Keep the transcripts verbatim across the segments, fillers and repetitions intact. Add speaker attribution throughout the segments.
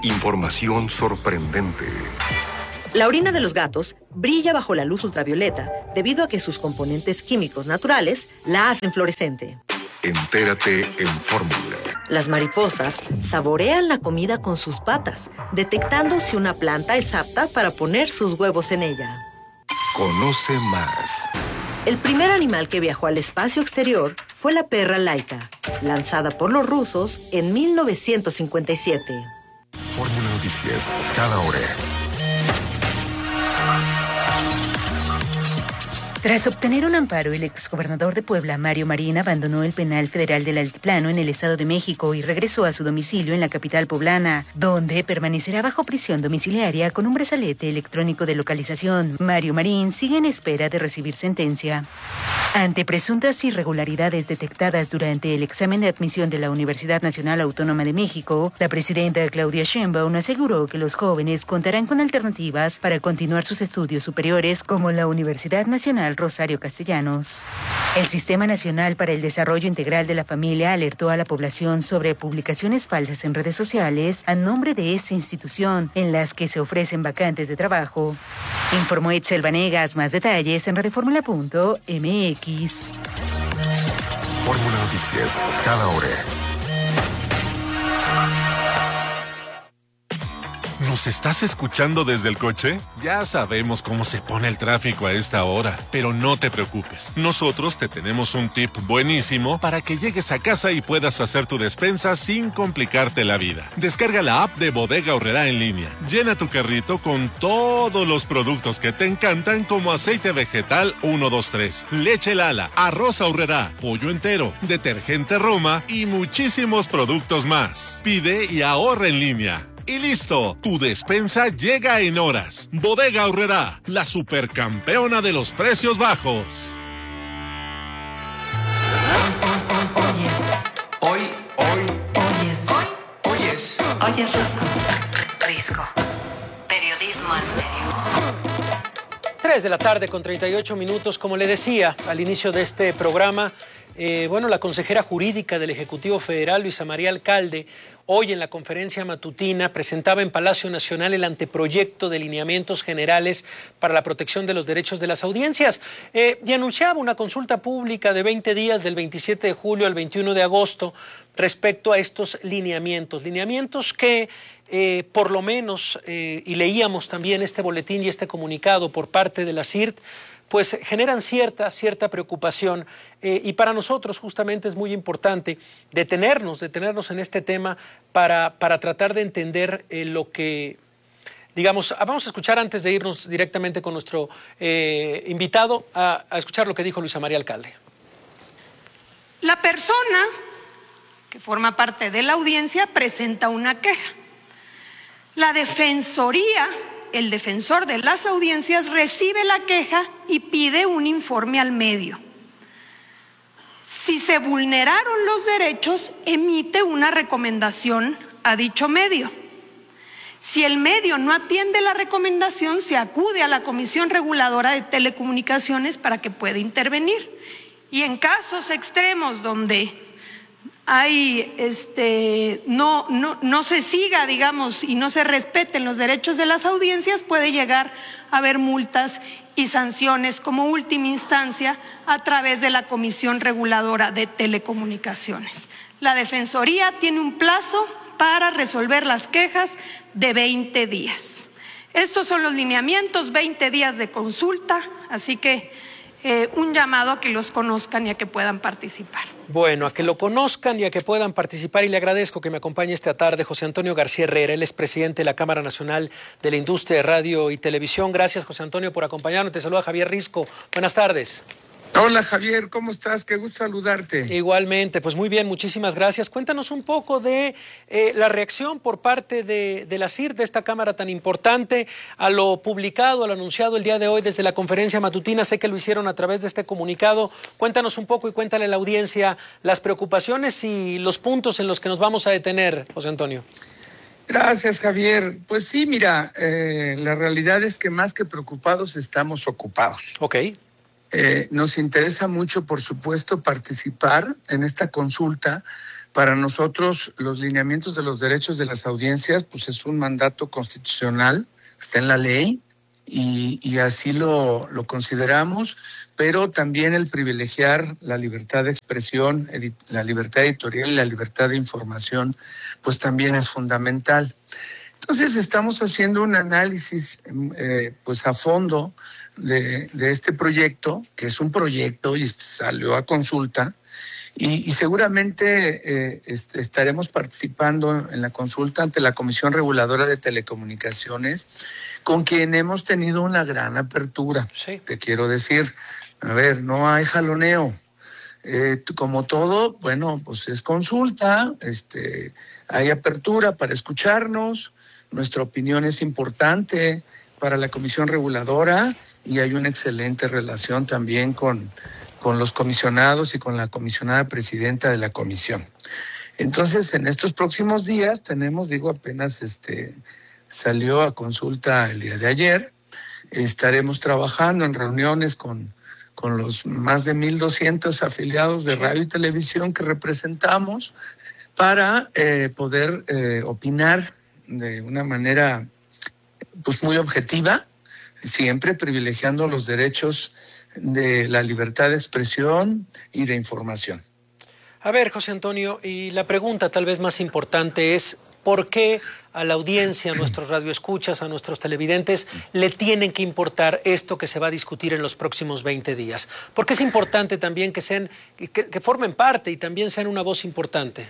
Speaker 1: Información sorprendente.
Speaker 2: La orina de los gatos brilla bajo la luz ultravioleta debido a que sus componentes químicos naturales la hacen fluorescente.
Speaker 1: Entérate en Fórmula.
Speaker 2: Las mariposas saborean la comida con sus patas, detectando si una planta es apta para poner sus huevos en ella.
Speaker 1: Conoce más.
Speaker 2: El primer animal que viajó al espacio exterior fue la perra Laika, lanzada por los rusos en mil novecientos cincuenta y siete.
Speaker 1: Fórmula Noticias, cada hora.
Speaker 3: Tras obtener un amparo, el exgobernador de Puebla, Mario Marín, abandonó el penal federal del Altiplano en el Estado de México y regresó a su domicilio en la capital poblana, donde permanecerá bajo prisión domiciliaria con un brazalete electrónico de localización. Mario Marín sigue en espera de recibir sentencia. Ante presuntas irregularidades detectadas durante el examen de admisión de la Universidad Nacional Autónoma de México, la presidenta Claudia Sheinbaum aseguró que los jóvenes contarán con alternativas para continuar sus estudios superiores, como la Universidad Nacional Rosario Castellanos. El Sistema Nacional para el Desarrollo Integral de la Familia alertó a la población sobre publicaciones falsas en redes sociales a nombre de esa institución en las que se ofrecen vacantes de trabajo. Informó Etzel Vanegas. Más detalles en radioformula punto m x.
Speaker 1: Fórmula Noticias, cada hora.
Speaker 4: ¿Nos estás escuchando desde el coche? Ya sabemos cómo se pone el tráfico a esta hora, pero no te preocupes. Nosotros te tenemos un tip buenísimo para que llegues a casa y puedas hacer tu despensa sin complicarte la vida. Descarga la app de Bodega Aurrerá en línea. Llena tu carrito con todos los productos que te encantan, como aceite vegetal uno dos tres, leche Lala, arroz Aurrerá, pollo entero, detergente Roma y muchísimos productos más. Pide y ahorra en línea. Y listo, tu despensa llega en horas. Bodega Aurrerá, la supercampeona de los precios bajos.
Speaker 5: Oyes. Hoy, hoy. Oyes. Hoy. Oyes. Oyes Risco. Risco. Periodismo en serio.
Speaker 6: tres de la tarde con treinta y ocho minutos. Como le decía al inicio de este programa, eh, bueno, la consejera jurídica del Ejecutivo Federal, Luisa María Alcalde, hoy en la conferencia matutina presentaba en Palacio Nacional el anteproyecto de lineamientos generales para la protección de los derechos de las audiencias eh, y anunciaba una consulta pública de veinte días del veintisiete de julio al veintiuno de agosto respecto a estos lineamientos, lineamientos que eh, por lo menos, eh, y leíamos también este boletín y este comunicado por parte de la C I R T, pues generan cierta, cierta preocupación eh, y para nosotros justamente es muy importante detenernos, detenernos en este tema para, para tratar de entender eh, lo que, digamos, vamos a escuchar antes de irnos directamente con nuestro eh, invitado, a, a escuchar lo que dijo Luisa María Alcalde.
Speaker 7: La persona que forma parte de la audiencia presenta una queja. La Defensoría, el defensor de las audiencias, recibe la queja y pide un informe al medio. Si se vulneraron los derechos, emite una recomendación a dicho medio. Si el medio no atiende la recomendación, se acude a la Comisión Reguladora de Telecomunicaciones para que pueda intervenir. Y en casos extremos donde hay este no no no se siga, digamos, y no se respeten los derechos de las audiencias, puede llegar a haber multas y sanciones como última instancia a través de la Comisión Reguladora de Telecomunicaciones. La Defensoría tiene un plazo para resolver las quejas de veinte días. Estos son los lineamientos, veinte días de consulta, así que Eh, un llamado a que los conozcan y a que puedan participar.
Speaker 6: Bueno, a que lo conozcan y a que puedan participar, y le agradezco que me acompañe esta tarde José Antonio García Herrera. Él es presidente de la Cámara Nacional de la Industria de Radio y Televisión. Gracias, José Antonio, por acompañarnos. Te saluda Javier Risco. Buenas tardes.
Speaker 8: Hola Javier, ¿cómo estás? Qué gusto saludarte.
Speaker 6: Igualmente, pues muy bien, muchísimas gracias. Cuéntanos un poco de eh, la reacción por parte de, de la C I R T, de esta Cámara tan importante, a lo publicado, a lo anunciado el día de hoy desde la conferencia matutina. Sé que lo hicieron a través de este comunicado. Cuéntanos un poco y cuéntale a la audiencia las preocupaciones y los puntos en los que nos vamos a detener, José Antonio.
Speaker 8: Gracias, Javier. Pues sí, mira, eh, la realidad es que más que preocupados estamos ocupados.
Speaker 6: Ok.
Speaker 8: Eh, nos interesa mucho, por supuesto, participar en esta consulta Para nosotros, los lineamientos de los derechos de las audiencias, pues es un mandato constitucional, está en la ley, y, y así lo, lo consideramos, pero también el privilegiar la libertad de expresión, edit, la libertad editorial y la libertad de información, pues también es fundamental. Entonces estamos haciendo un análisis eh, pues a fondo de, de este proyecto, que es un proyecto y salió a consulta, y, y seguramente eh, est estaremos participando en la consulta ante la Comisión Reguladora de Telecomunicaciones, con quien hemos tenido una gran apertura. Sí. Te quiero decir, a ver, no hay jaloneo. Eh, como todo, bueno, pues es consulta, este, hay apertura para escucharnos, nuestra opinión es importante para la Comisión Reguladora y hay una excelente relación también con, con los comisionados y con la comisionada presidenta de la comisión. Entonces, en estos próximos días tenemos, digo, apenas este salió a consulta el día de ayer, estaremos trabajando en reuniones con, con los más de mil doscientos afiliados de radio y televisión que representamos para eh, poder eh, opinar de una manera pues muy objetiva, siempre privilegiando los derechos de la libertad de expresión y de información.
Speaker 6: A ver, José Antonio, y la pregunta tal vez más importante es, ¿por qué a la audiencia, a nuestros radioescuchas, a nuestros televidentes, le tienen que importar esto que se va a discutir en los próximos veinte días? Porque es importante también que sean, que, que formen parte y también sean una voz importante.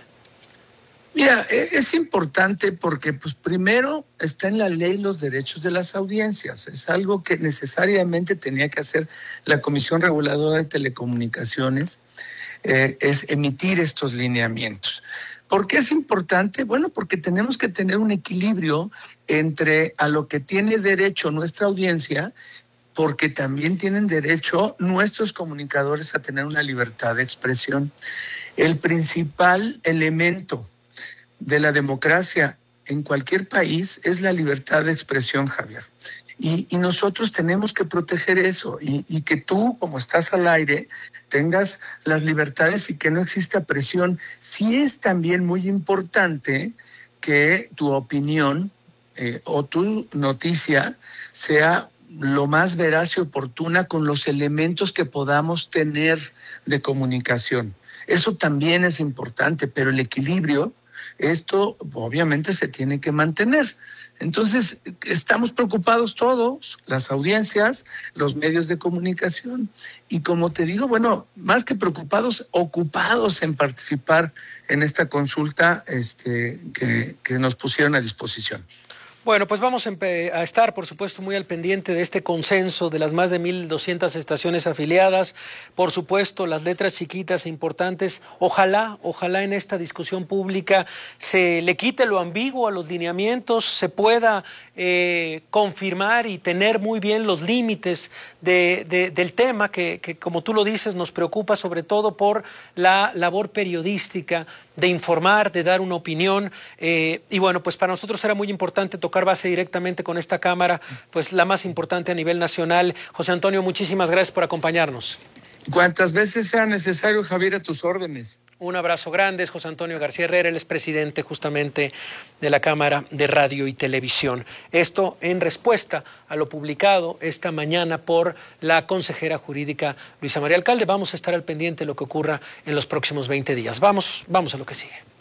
Speaker 8: Mira, es importante porque, pues, primero está en la ley los derechos de las audiencias. Es algo que necesariamente tenía que hacer la Comisión Reguladora de Telecomunicaciones, eh, es emitir estos lineamientos. ¿Por qué es importante? Bueno, porque tenemos que tener un equilibrio entre a lo que tiene derecho nuestra audiencia, porque también tienen derecho nuestros comunicadores a tener una libertad de expresión. El principal elemento de la democracia en cualquier país es la libertad de expresión, Javier. Y, y nosotros tenemos que proteger eso y, y que tú, como estás al aire, tengas las libertades y que no exista presión. Sí es también muy importante que tu opinión eh, o tu noticia sea lo más veraz y oportuna con los elementos que podamos tener de comunicación. Eso también es importante, pero el equilibrio, esto obviamente se tiene que mantener. Entonces, estamos preocupados todos, las audiencias, los medios de comunicación, y como te digo, bueno, más que preocupados, ocupados en participar en esta consulta este, que, que nos pusieron a disposición.
Speaker 6: Bueno, pues vamos a estar, por supuesto, muy al pendiente de este consenso de las más de mil doscientas estaciones afiliadas. Por supuesto, las letras chiquitas e importantes. Ojalá, ojalá en esta discusión pública se le quite lo ambiguo a los lineamientos, se pueda eh, confirmar y tener muy bien los límites de, de, del tema que, que, como tú lo dices, nos preocupa sobre todo por la labor periodística de informar, de dar una opinión. Eh, y bueno, pues para nosotros era muy importante tocar base directamente con esta Cámara, pues la más importante a nivel nacional. José Antonio, muchísimas gracias por acompañarnos.
Speaker 8: Cuantas veces sea necesario, Javier, a tus órdenes.
Speaker 6: Un abrazo grande, es José Antonio García Herrera, él es presidente justamente de la Cámara de Radio y Televisión. Esto en respuesta a lo publicado esta mañana por la consejera jurídica Luisa María Alcalde. Vamos a estar al pendiente de lo que ocurra en los próximos veinte días. Vamos, vamos a lo que sigue.